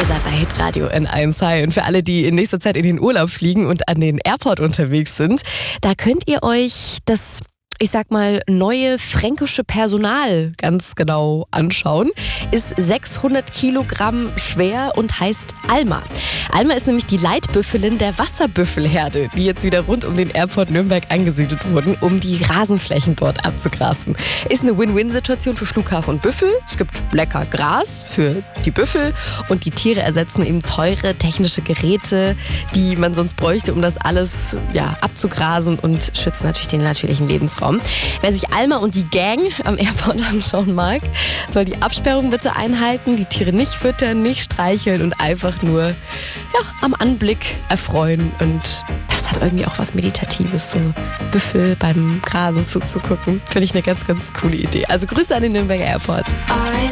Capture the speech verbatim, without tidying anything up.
Ihr seid bei Hitradio N eins. Hi. Und für alle, die in nächster Zeit in den Urlaub fliegen und an den Airport unterwegs sind, da könnt ihr euch das, ich sag mal, neue fränkische Personal ganz genau anschauen. Ist sechshundert Kilogramm schwer und heißt Alma. Alma ist nämlich die Leitbüffelin der Wasserbüffelherde, die jetzt wieder rund um den Airport Nürnberg angesiedelt wurden, um die Rasenflächen dort abzugrasen. Ist eine Win-Win-Situation für Flughafen und Büffel. Es gibt lecker Gras für die Büffel und die Tiere ersetzen eben teure technische Geräte, die man sonst bräuchte, um das alles ja, abzugrasen und schützen natürlich den natürlichen Lebensraum. Wer sich Alma und die Gang am Airport anschauen mag, soll die Absperrung bitte einhalten, die Tiere nicht füttern, nicht streicheln und einfach nur ja, am Anblick erfreuen. Und das hat irgendwie auch was Meditatives, so Büffel beim Grasen zuzugucken. Finde ich eine ganz, ganz coole Idee. Also Grüße an den Nürnberger Airport.